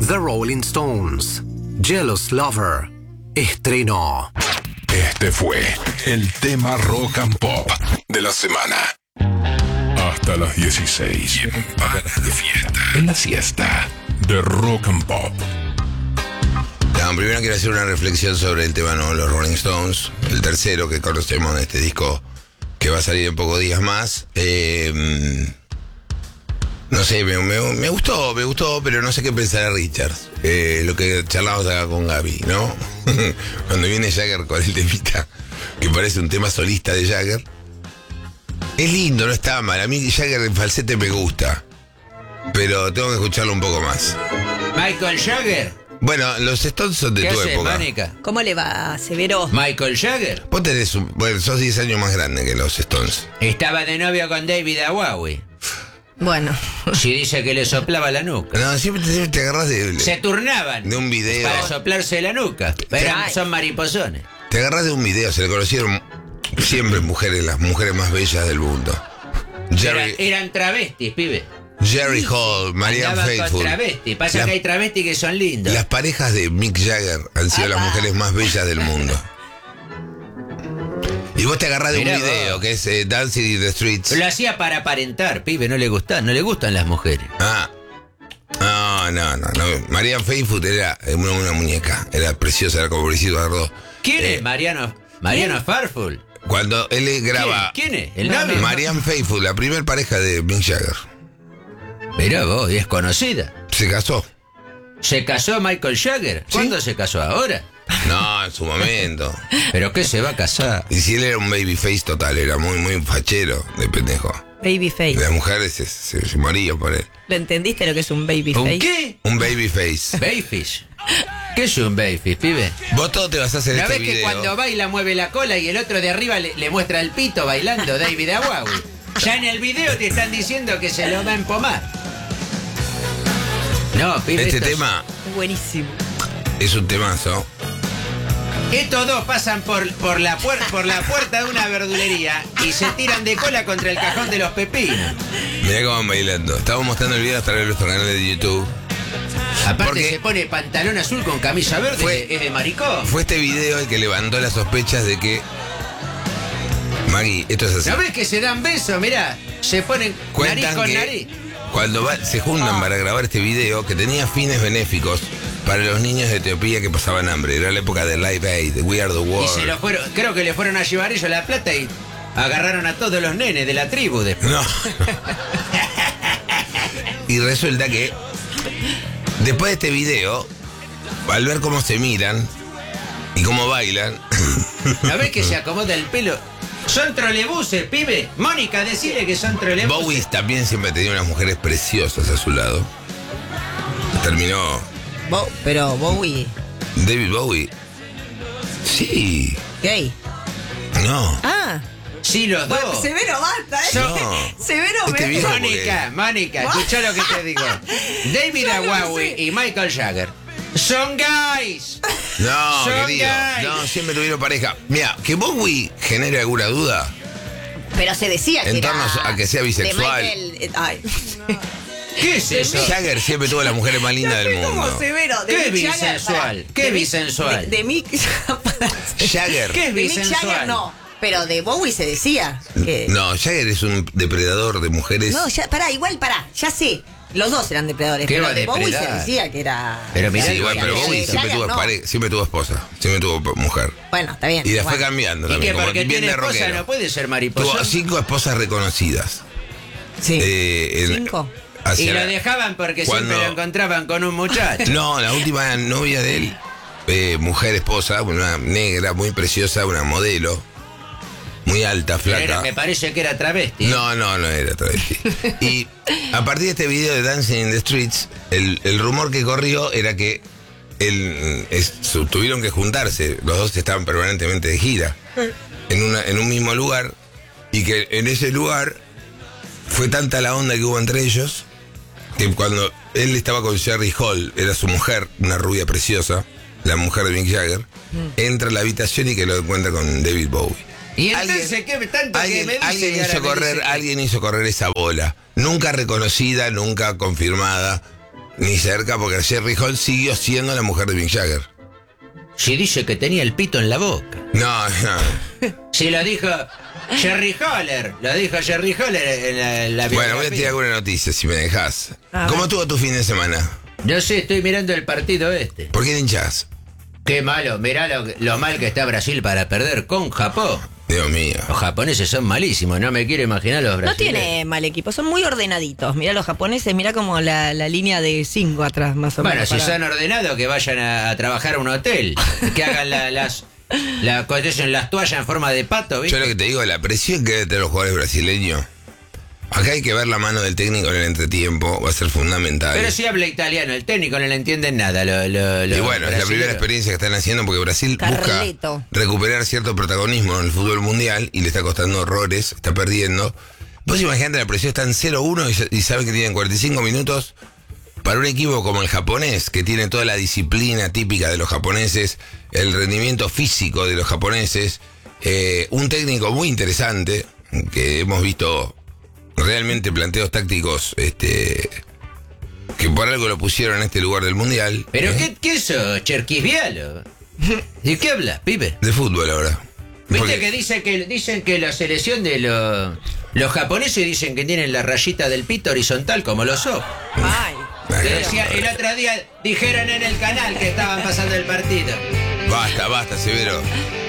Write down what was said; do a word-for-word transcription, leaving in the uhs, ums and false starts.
The Rolling Stones, Jealous Lover, estrenó. Este fue el tema Rock and Pop de la semana. Hasta las dieciséis. Para de fiesta. En la siesta de Rock and Pop. No, primero quiero hacer una reflexión sobre el tema nuevo de los Rolling Stones, el tercero que conocemos de este disco que va a salir en pocos días más. Eh, no sé, me, me, me gustó, me gustó, pero no sé qué pensará Richard. Eh, lo que charlamos acá con Gaby, ¿no? Cuando viene Jagger con el temita, que parece un tema solista de Jagger. Es lindo, no está mal. A mí Jagger en falsete me gusta, pero tengo que escucharlo un poco más. Michael Jagger. Bueno, los Stones son de ¿Qué tu haces, época. Mónica? ¿Cómo le va, Severo? Michael Jagger. Vos tenés un... Bueno, sos diez años más grande que los Stones. Estaba de novio con David Bowie. Bueno. Si dice que le soplaba la nuca. No, siempre te, siempre te agarras de... Se turnaban. De un video. Para soplarse la nuca. Pero Ay. son mariposones. Te agarras de un video, se le conocieron siempre mujeres, las mujeres más bellas del mundo. Eran, Jerry, eran travestis, pibe. Jerry Hall, Marianne Andaban con Faithfull. travestis. Pasa Las- que hay travestis que son lindos. Las parejas de Mick Jagger han sido las mujeres más bellas del mundo. Y vos te agarrás de un Mirá video vos. que es eh, Dancing in the Streets. Lo hacía para aparentar, pibe. No le gustan, no le gustan las mujeres. Ah. No, no, no, no. Marianne Faithfull era una, una muñeca. Era preciosa, era como Brigitte Bardot. ¿Quién Eh, es Mariano? Mariano Farful. Cuando él graba... ¿Quién? ¿Quién es? El No, novio. Marianne Faithfull, la primer pareja de Mick Jagger. Mirá vos, y es conocida. Se casó. ¿Se casó Michael Jagger? ¿Cuándo se casó? ¿Ahora? No, en su momento. ¿Pero qué se va a casar? Y si él era un babyface total, era muy, muy fachero de pendejo. Babyface. Las mujeres se, se, se morían por él. ¿Lo entendiste lo que es un babyface? ¿Un qué? Un babyface. Babyfish. ¿Qué es un babyfish, pibe? Vos todo te vas a hacer ¿No este ves que video. cuando baila mueve la cola y el otro de arriba le, le muestra el pito bailando David Bowie? Ya en el video te están diciendo que se lo va a empomar. No, pibe. Este estos- tema Buenísimo. es un temazo. Estos dos pasan por, por, la puer- por la puerta de una verdulería y se tiran de cola contra el cajón de los pepinos. Mirá cómo van bailando. Estamos mostrando el video a través de nuestro canal de YouTube. Aparte Porque- se pone pantalón azul con camisa verde, Fue- es de maricón. Fue este video el que levantó las sospechas de que... Maggie, esto es así. ¿No ves que se dan besos? Mirá, se ponen nariz Cuentan con que nariz. cuando va- se juntan para grabar este video, que tenía fines benéficos para los niños de Etiopía que pasaban hambre. Era la época de Live Aid, de We Are the Y World. se lo fueron, creo que le fueron a llevar ellos la plata y agarraron a todos los nenes de la tribu después. No. Y resulta que después de este video, al ver cómo se miran y cómo bailan, ¿No ves que se acomoda el pelo? Son trolebuses, pibe. Mónica, decile que son trolebuses. Bowie también siempre tenía unas mujeres preciosas a su lado. Terminó Bo- pero Bowie, David Bowie. Sí. gay. No. Ah. Sí, los dos. Severo, basta, ¿eh? No. Severo, Este me... viejo- Mónica, Mónica, escuchá lo que te digo. David Yo no Bowie sé. y Michael Jagger son guys. No, Son querido. gays. No, siempre tuvieron pareja. Mira, que Bowie genere alguna duda Pero se decía que en era... torno a que sea bisexual. de Michael- eh, Ay. ¿Qué es eso? Jagger siempre tuvo las mujeres más lindas del Estoy como mundo. Severo. De ¿Qué Mick Jagger, bisensual? pará. ¿Qué De Mick- bisensual? De, de Mick... Jagger. ¿Qué es De Mick bisensual? Jagger no. Pero de Bowie se decía que... No, Jagger es un depredador de mujeres. No, ya, pará, igual, pará, ya sé. Los dos eran depredadores, ¿Qué pero va a de Bowie se depredar? decía que era... Pero mirá, Sí, era igual, gay. pero De Bowie siempre Jagger tuvo, no. pare- siempre tuvo esposa, siempre tuvo p- mujer. Bueno, está bien. Y la fue igual. cambiando Y que también, como porque bien tiene de esposa rockero. no puede ser Tuvo mariposa. cinco esposas reconocidas. Sí. Eh, en- ¿Cinco? hacia Y lo la- dejaban porque Cuando- siempre lo encontraban con un muchacho. No, la última novia de él, eh, mujer esposa, una negra muy preciosa, una modelo, muy alta, Pero era- flaca. me parece que era travesti. No, no, no era travesti. Y a partir de este video de Dancing in the Streets, el, el rumor que corrió era que él, es- su- tuvieron que juntarse, los dos estaban permanentemente de gira, en, una, en un mismo lugar, y que en ese lugar fue tanta la onda que hubo entre ellos, que cuando él estaba con Jerry Hall, era su mujer, una rubia preciosa, la mujer de Mick Jagger, entra a la habitación y que lo encuentra con David Bowie. Y entonces, ¿qué tanto alguien, que me dice alguien y ahora hizo me correr, dice que- alguien hizo correr esa bola. Nunca reconocida, nunca confirmada. Ni cerca, porque Jerry Hall siguió siendo la mujer de Mick Jagger. Si dice que tenía el pito en la boca. No, no. Si lo dijo Jerry Holler. Lo dijo Jerry Holler en la, en la Bueno, voy a biografía. tirar alguna noticia, si me dejas. A ¿Cómo ver. estuvo tu fin de semana? No sé, estoy mirando el partido este. ¿Por qué hinchás? Qué malo, mirá lo, lo mal que está Brasil para perder con Japón. Dios mío. Los japoneses son malísimos, no me quiero imaginar los No brasileños. tiene mal equipo, son muy ordenaditos. Mirá los japoneses, mirá como la, la línea de cinco atrás, más o Bueno, menos. si para- son ordenados, que vayan a, a trabajar a un hotel. Que hagan la, las, la, las toallas en forma de pato, ¿viste? Yo lo que te digo, la presión que deben tener los jugadores brasileños. Acá hay que ver la mano del técnico en el entretiempo, va a ser fundamental. Pero si habla italiano, el técnico no le entiende nada. Lo, lo, Y lo bueno, es la primera brasileños. experiencia que están haciendo porque Brasil Carleto. busca recuperar cierto protagonismo en el fútbol mundial y le está costando horrores, está perdiendo. Vos imaginate, la presión está en cero uno y, y saben que tienen cuarenta y cinco minutos para un equipo como el japonés, que tiene toda la disciplina típica de los japoneses, el rendimiento físico de los japoneses, eh, un técnico muy interesante, que hemos visto realmente planteos tácticos este, que por algo lo pusieron en este lugar del mundial. ¿Pero ¿eh? qué, qué eso? ¿Cherquisvialo? ¿De qué hablas, pibe? De fútbol ahora. ¿Viste Porque- que dicen que dicen que la selección de los los japoneses dicen que tienen la rayita del pito horizontal como los ojos? Ay. Que decía, el otro día dijeron en el canal que estaban pasando el partido. Basta, basta, Severo.